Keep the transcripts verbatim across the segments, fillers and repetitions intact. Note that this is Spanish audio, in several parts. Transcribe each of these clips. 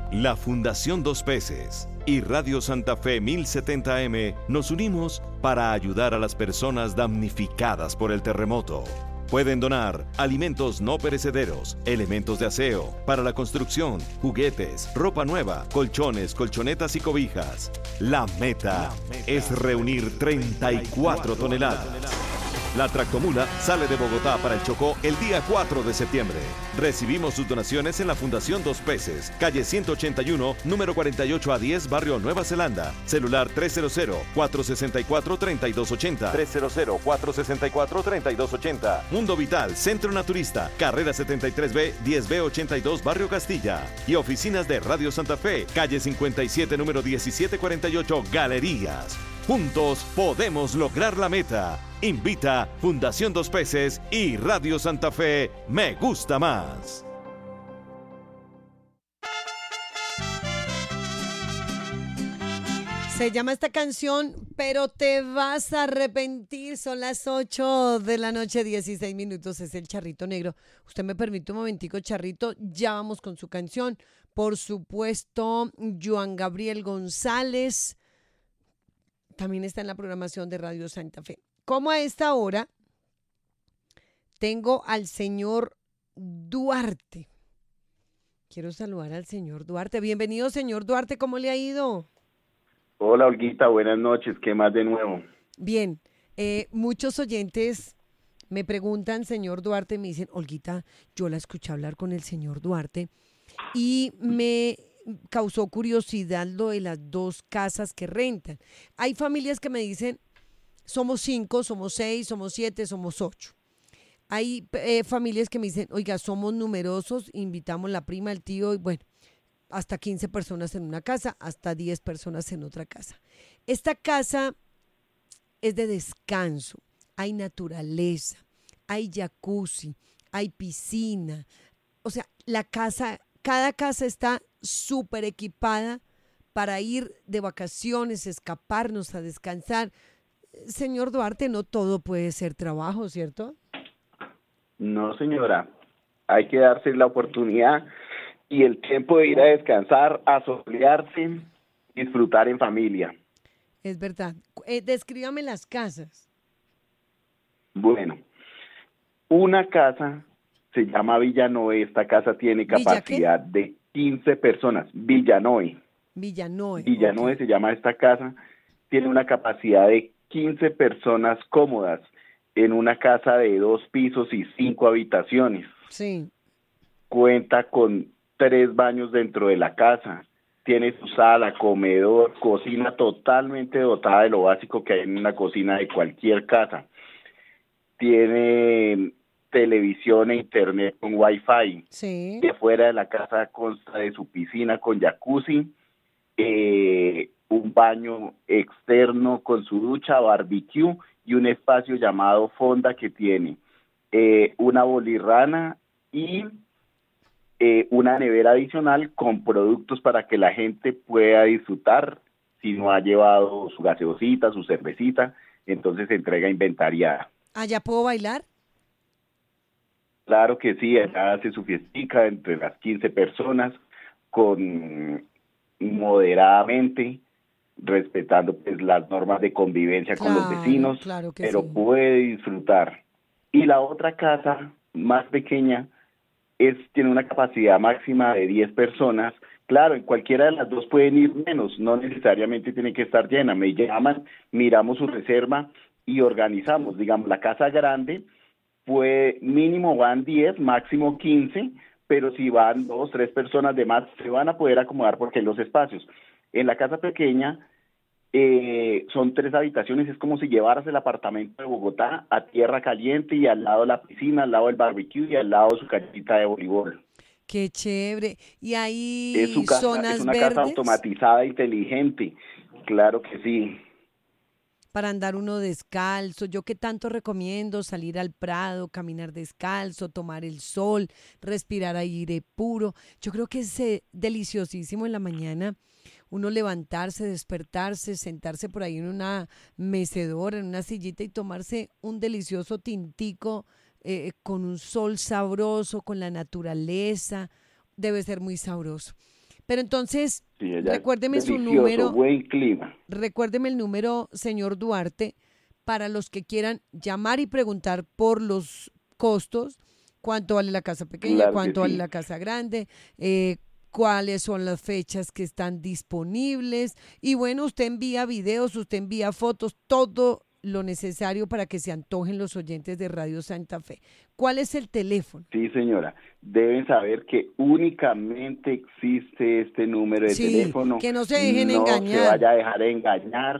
La Fundación Dos Peces y Radio Santa Fe mil setenta eme nos unimos para ayudar a las personas damnificadas por el terremoto. Pueden donar alimentos no perecederos, elementos de aseo, para la construcción, juguetes, ropa nueva, colchones, colchonetas y cobijas. La meta, La meta es reunir treinta y cuatro toneladas. La tractomula sale de Bogotá para el Chocó el día cuatro de septiembre. Recibimos sus donaciones en la Fundación Dos Peces, calle ciento ochenta y uno, número cuarenta y ocho a diez, barrio Nueva Zelanda. Celular tres cero cero, cuatro seis cuatro, tres dos ocho cero. tres cero cero, cuatro seis cuatro, tres dos ocho cero. Mundo Vital, Centro Naturista, carrera setenta y tres B, diez B ochenta y dos, barrio Castilla. Y oficinas de Radio Santa Fe, calle cincuenta y siete, número diecisiete cuarenta y ocho, Galerías. Juntos podemos lograr la meta. Invita Fundación Dos Peces y Radio Santa Fe Me Gusta Más. Se llama esta canción, Pero te vas a arrepentir. Son las ocho de la noche, dieciséis minutos. Es el Charrito Negro. Usted me permite un momentico, Charrito. Ya vamos con su canción. Por supuesto, Joan Gabriel González también está en la programación de Radio Santa Fe. Como a esta hora tengo al señor Duarte. Quiero saludar al señor Duarte. Bienvenido, señor Duarte. ¿Cómo le ha ido? Hola, Olguita. Buenas noches. ¿Qué más de nuevo? Bien. Eh, muchos oyentes me preguntan, señor Duarte, me dicen, Olguita, yo la escuché hablar con el señor Duarte y me causó curiosidad lo de las dos casas que rentan. Hay familias que me dicen, somos cinco, somos seis, somos siete, somos ocho. Hay eh, familias que me dicen, oiga, somos numerosos, invitamos la prima, el tío, y bueno, hasta quince personas en una casa, hasta diez personas en otra casa. Esta casa es de descanso, hay naturaleza, hay jacuzzi, hay piscina. O sea, la casa, cada casa está súper equipada para ir de vacaciones, escaparnos a descansar. Señor Duarte, no todo puede ser trabajo, ¿cierto? No, señora. Hay que darse la oportunidad y el tiempo de ir a descansar, a solearse, disfrutar en familia. Es verdad. Eh, descríbame las casas. Bueno, una casa se llama Villanoe. Esta casa tiene capacidad de quince personas. Villanoe. Villanoe. Villanoe okay. Se llama esta casa. Tiene una capacidad de quince personas cómodas en una casa de dos pisos y cinco habitaciones. Sí. Cuenta con tres baños dentro de la casa. Tiene su sala, comedor, cocina totalmente dotada de lo básico que hay en una cocina de cualquier casa. Tiene televisión e internet con wifi. Sí. De fuera de la casa consta de su piscina con jacuzzi, eh, un baño externo con su ducha, barbecue y un espacio llamado fonda que tiene eh, una bolirrana y eh, una nevera adicional con productos para que la gente pueda disfrutar. Si no ha llevado su gaseosita, su cervecita, entonces se entrega inventariada. ¿Allá puedo bailar? Claro que sí, allá hace su fiestica entre las quince personas con moderadamente, respetando pues las normas de convivencia claro, con los vecinos, claro que pero sí. puede disfrutar. Y la otra casa, más pequeña, es tiene una capacidad máxima de diez personas. Claro, en cualquiera de las dos pueden ir menos, no necesariamente tiene que estar llena. Me llaman, miramos su reserva y organizamos. Digamos, la casa grande, pues mínimo van diez, máximo quince, pero si van dos, tres personas de más, se van a poder acomodar porque hay los espacios. En la casa pequeña eh, son tres habitaciones, es como si llevaras el apartamento de Bogotá a tierra caliente y al lado la piscina, al lado el barbecue y al lado su canchita de voleibol. Qué chévere. ¿Y hay es su casa, zonas es una verdes? casa automatizada, inteligente, claro que sí. Para andar uno descalzo, yo que tanto recomiendo salir al prado, caminar descalzo, tomar el sol, respirar aire puro. Yo creo que es eh, deliciosísimo en la mañana uno levantarse, despertarse, sentarse por ahí en una mecedora, en una sillita y tomarse un delicioso tintico eh, con un sol sabroso, con la naturaleza. Debe ser muy sabroso. Pero entonces, Sí, allá es recuérdeme su delicioso, número, buen clima. recuérdeme el número, señor Duarte, para los que quieran llamar y preguntar por los costos, cuánto vale la casa pequeña, Claro que cuánto vale sí. la casa grande, eh, cuáles son las fechas que están disponibles. Y bueno, usted envía videos, usted envía fotos, todo lo necesario para que se antojen los oyentes de Radio Santa Fe. ¿Cuál es el teléfono? Sí, señora. Deben saber que únicamente existe este número de Sí, teléfono. que no se dejen No se engañar. vaya a dejar engañar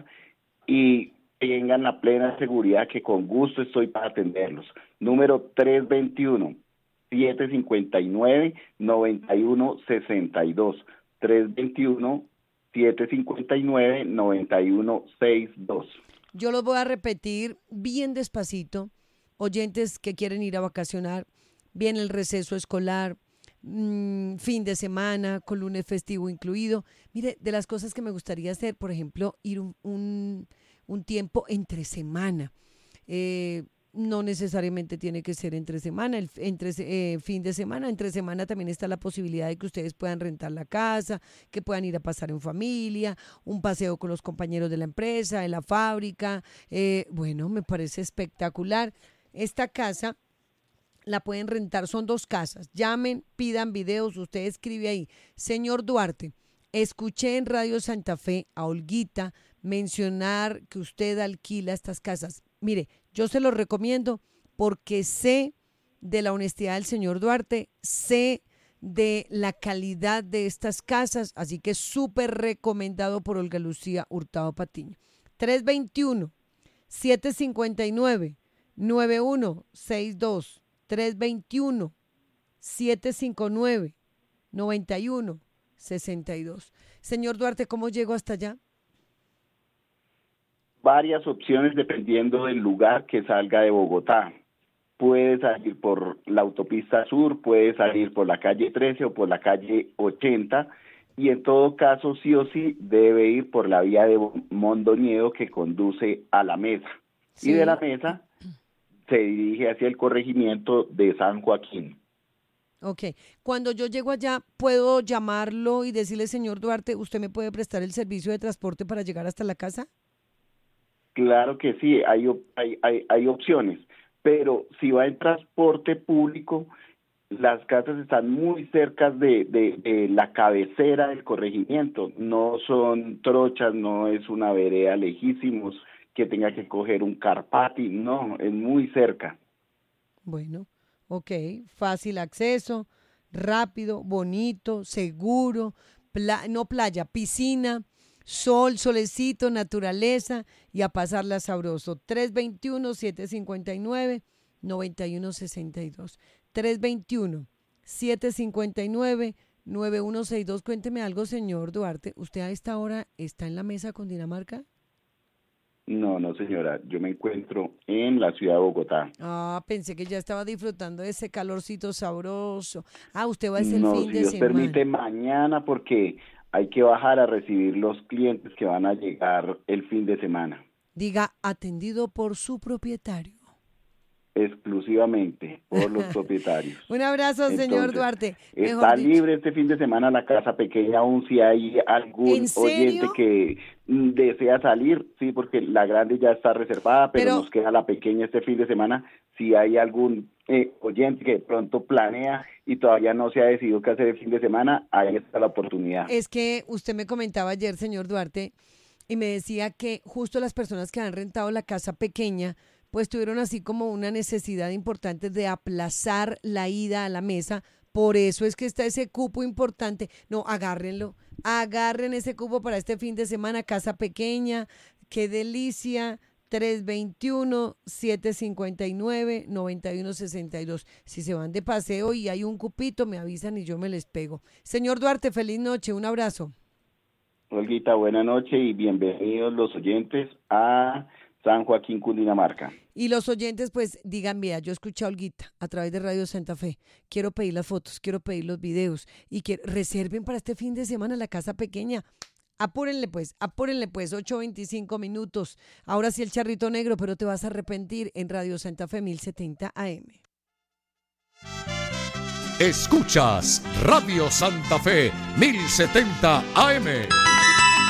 y tengan la plena seguridad que con gusto estoy para atenderlos. Número tres dos uno, siete cinco nueve, nueve uno seis dos. tres dos uno, siete cinco nueve, nueve uno seis dos. Yo los voy a repetir bien despacito. Oyentes que quieren ir a vacacionar, viene el receso escolar, mmm, fin de semana, con lunes festivo incluido. Mire, de las cosas que me gustaría hacer, por ejemplo, ir un, un, un tiempo entre semana. Eh, no necesariamente tiene que ser entre semana, el, entre eh, fin de semana, entre semana también está la posibilidad de que ustedes puedan rentar la casa, que puedan ir a pasar en familia, un paseo con los compañeros de la empresa, de la fábrica. Eh, bueno, me parece espectacular. Esta casa la pueden rentar, son dos casas. Llamen, pidan videos, usted escribe ahí. Señor Duarte, escuché en Radio Santa Fe a Olguita mencionar que usted alquila estas casas. Mire, yo se los recomiendo porque sé de la honestidad del señor Duarte, sé de la calidad de estas casas, así que súper recomendado por Olga Lucía Hurtado Patiño. tres dos uno, siete cinco nueve, nueve uno seis dos. tres dos uno, siete cinco nueve, nueve uno seis dos. Señor Duarte, ¿cómo llego hasta allá? Varias opciones dependiendo del lugar que salga de Bogotá. Puede salir por la autopista sur, puede salir por la calle trece o por la calle ochenta, y en todo caso sí o sí debe ir por la vía de Mondoñedo que conduce a la Mesa. Sí. Y de la Mesa se dirige hacia el corregimiento de San Joaquín. Ok, cuando yo llego allá, ¿puedo llamarlo y decirle, señor Duarte, ¿usted me puede prestar el servicio de transporte para llegar hasta la casa? Claro que sí, hay, hay, hay, hay opciones, pero si va en transporte público, las casas están muy cerca de, de, de la cabecera del corregimiento, no son trochas, no es una vereda lejísimos que tenga que coger un carpati, no, es muy cerca. Bueno, ok, fácil acceso, rápido, bonito, seguro, pla- no playa, piscina, sol, solecito, naturaleza y a pasarla sabroso. tres dos uno, siete cinco nueve, nueve uno seis dos. tres dos uno, siete cinco nueve, nueve uno seis dos. Cuénteme algo, señor Duarte. ¿Usted a esta hora está en la mesa con Dinamarca? No, no señora, yo me encuentro en la ciudad de Bogotá. Ah, pensé que ya estaba disfrutando de ese calorcito sabroso. Ah, usted va a ser el No, fin si de Dios semana. permite, mañana porque hay que bajar a recibir los clientes que van a llegar el fin de semana. Diga, atendido por su propietario. Exclusivamente por los propietarios. Un abrazo, Entonces, señor Duarte. Está Mejor libre dicho. este fin de semana la casa pequeña, aún si hay algún ¿En serio? oyente que mm, desea salir, sí, porque la grande ya está reservada, pero, Pero- nos queda la pequeña este fin de semana. Si hay algún eh, oyente que de pronto planea y todavía no se ha decidido qué hacer el fin de semana, ahí está la oportunidad. Es que usted me comentaba ayer, señor Duarte, y me decía que justo las personas que han rentado la casa pequeña, pues tuvieron así como una necesidad importante de aplazar la ida a la mesa. Por eso es que está ese cupo importante. No, agárrenlo. Agarren ese cupo para este fin de semana, casa pequeña. Qué delicia. tres dos uno, siete cinco nueve, nueve uno seis dos. Si se van de paseo y hay un cupito, me avisan y yo me les pego. Señor Duarte, feliz noche. Un abrazo. Olguita, buena noche y bienvenidos los oyentes a San Joaquín, Cundinamarca. Y los oyentes, pues, digan, mira, yo escuché a Olguita a través de Radio Santa Fe. Quiero pedir las fotos, quiero pedir los videos y que reserven para este fin de semana la casa pequeña. Apúrenle, pues, apúrenle, pues, ocho veinticinco minutos. Ahora sí el charrito negro, pero te vas a arrepentir en Radio Santa Fe mil setenta A M. Escuchas Radio Santa Fe mil setenta A M.